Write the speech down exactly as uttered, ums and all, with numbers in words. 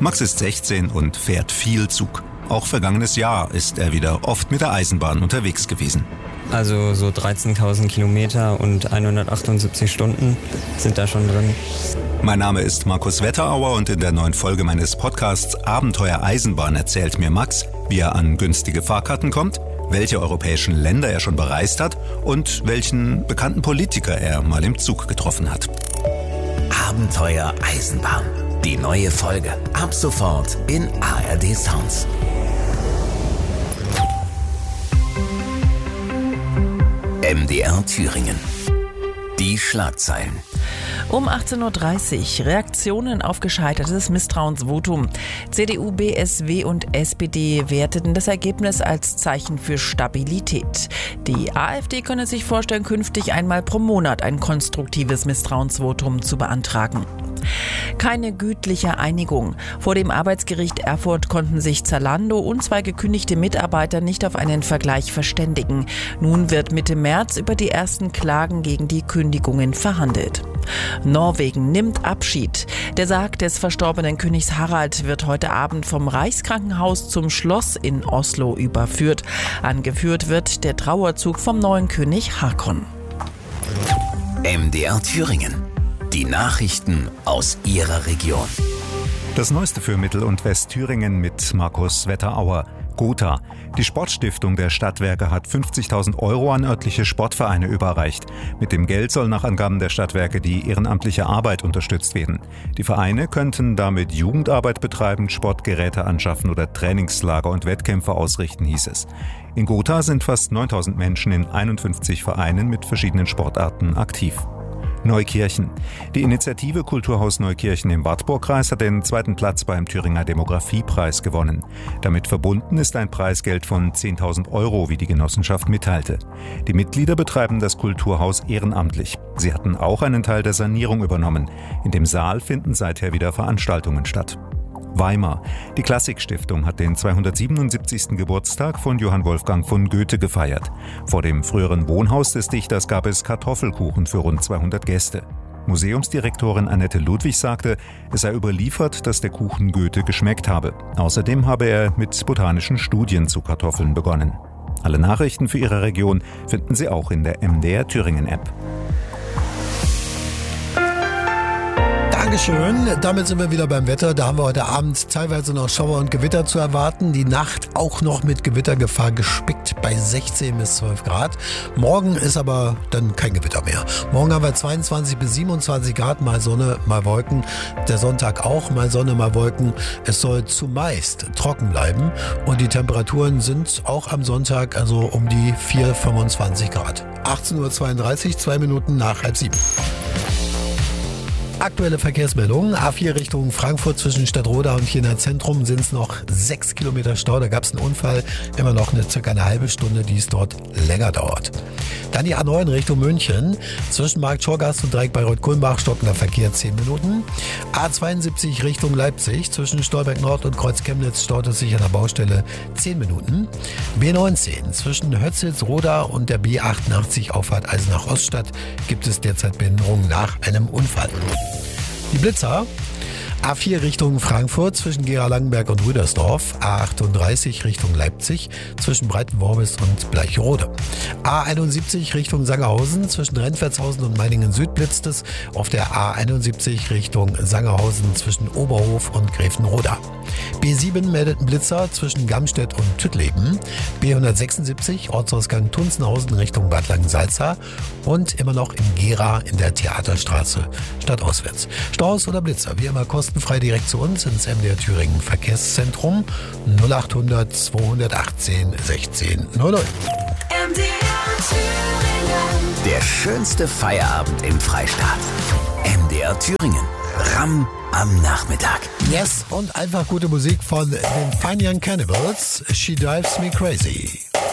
Max ist sechzehn und fährt viel Zug. Auch vergangenes Jahr ist er wieder oft mit der Eisenbahn unterwegs gewesen. Also so dreizehntausend Kilometer und hundertachtundsiebzig Stunden sind da schon drin. Mein Name ist Markus Wetterauer und in der neuen Folge meines Podcasts Abenteuer Eisenbahn erzählt mir Max, wie er an günstige Fahrkarten kommt, welche europäischen Länder er schon bereist hat und welchen bekannten Politiker er mal im Zug getroffen hat. Abenteuer Eisenbahn. Die neue Folge. Ab sofort in A R D Sounds. M D R Thüringen. Die Schlagzeilen. Um achtzehn Uhr dreißig Reaktionen auf gescheitertes Misstrauensvotum. C D U, B S W und S P D werteten das Ergebnis als Zeichen für Stabilität. Die AfD könne sich vorstellen, künftig einmal pro Monat ein konstruktives Misstrauensvotum zu beantragen. Keine gütliche Einigung. Vor dem Arbeitsgericht Erfurt konnten sich Zalando und zwei gekündigte Mitarbeiter nicht auf einen Vergleich verständigen. Nun wird Mitte März über die ersten Klagen gegen die Kündigungen verhandelt. Norwegen nimmt Abschied. Der Sarg des verstorbenen Königs Harald wird heute Abend vom Reichskrankenhaus zum Schloss in Oslo überführt. Angeführt wird der Trauerzug vom neuen König Haakon. M D R Thüringen. Die Nachrichten aus Ihrer Region. Das Neueste für Mittel- und Westthüringen mit Markus Wetterauer. Gotha. Die Sportstiftung der Stadtwerke hat fünfzigtausend Euro an örtliche Sportvereine überreicht. Mit dem Geld soll nach Angaben der Stadtwerke die ehrenamtliche Arbeit unterstützt werden. Die Vereine könnten damit Jugendarbeit betreiben, Sportgeräte anschaffen oder Trainingslager und Wettkämpfe ausrichten, hieß es. In Gotha sind fast neuntausend Menschen in einundfünfzig Vereinen mit verschiedenen Sportarten aktiv. Neukirchen. Die Initiative Kulturhaus Neukirchen im Wartburgkreis hat den zweiten Platz beim Thüringer Demografiepreis gewonnen. Damit verbunden ist ein Preisgeld von zehntausend Euro, wie die Genossenschaft mitteilte. Die Mitglieder betreiben das Kulturhaus ehrenamtlich. Sie hatten auch einen Teil der Sanierung übernommen. In dem Saal finden seither wieder Veranstaltungen statt. Weimar. Die Klassikstiftung hat den zweihundertsiebenundsiebzigsten Geburtstag von Johann Wolfgang von Goethe gefeiert. Vor dem früheren Wohnhaus des Dichters gab es Kartoffelkuchen für rund zweihundert Gäste. Museumsdirektorin Annette Ludwig sagte, es sei überliefert, dass der Kuchen Goethe geschmeckt habe. Außerdem habe er mit botanischen Studien zu Kartoffeln begonnen. Alle Nachrichten für Ihre Region finden Sie auch in der M D R Thüringen App. Dankeschön. Damit sind wir wieder beim Wetter. Da haben wir heute Abend teilweise noch Schauer und Gewitter zu erwarten. Die Nacht auch noch mit Gewittergefahr gespickt bei sechzehn bis zwölf Grad. Morgen ist aber dann kein Gewitter mehr. Morgen haben wir zweiundzwanzig bis siebenundzwanzig Grad, mal Sonne, mal Wolken. Der Sonntag auch, mal Sonne, mal Wolken. Es soll zumeist trocken bleiben und die Temperaturen sind auch am Sonntag also um die vier, fünfundzwanzig Grad. achtzehn Uhr zweiunddreißig, zwei Minuten nach halb sieben. Aktuelle Verkehrsmeldungen. A vier Richtung Frankfurt zwischen Stadtroda und Jena Zentrum sind es noch sechs Kilometer Stau. Da gab es einen Unfall. Immer noch eine circa eine halbe Stunde, die es dort länger dauert. Dann die A neun Richtung München. Zwischen Markt Schorgast und Dreieck Bayreuth-Kulmbach stockender Verkehr zehn Minuten. A zweiundsiebzig Richtung Leipzig. Zwischen Stolberg Nord und Kreuz Chemnitz staut es sich an der Baustelle zehn Minuten. B neunzehn. Zwischen Hötzitz-Roda und der B achtundachtzig Auffahrt Eisenach-Oststadt gibt es derzeit Behinderungen nach einem Unfall. Die Blitzer. A vier Richtung Frankfurt zwischen Gera-Langenberg und Rüdersdorf. A achtunddreißig Richtung Leipzig zwischen Breitenworbis und Bleicherode. A einundsiebzig Richtung Sangerhausen zwischen Rentwertshausen und Meiningen Süd blitzt es. Auf der A einundsiebzig Richtung Sangerhausen zwischen Oberhof und Gräfenroda. B sieben meldet einen Blitzer zwischen Gamstedt und Tüttleben. B hundertsechsundsiebzig Ortsausgang Tunzenhausen Richtung Bad Langensalza. Und immer noch in Gera in der Theaterstraße stadtauswärts. Staus oder Blitzer, wie immer kostenfrei direkt zu uns ins M D R Thüringen Verkehrszentrum null achthundert zweihundertachtzehn sechzehn null null. M D R Thüringen. Der schönste Feierabend im Freistaat. M D R Thüringen. Ram am Nachmittag. Yes, und einfach gute Musik von den Fine Young Cannibals. She Drives Me Crazy.